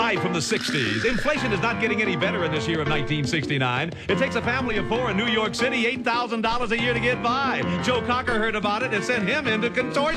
guy from the 60s. Inflation is not getting any better in this year of 1969. It takes a family of 4 in New York City $8,000 a year to get by. Joe Cocker heard about it and sent him into contortion.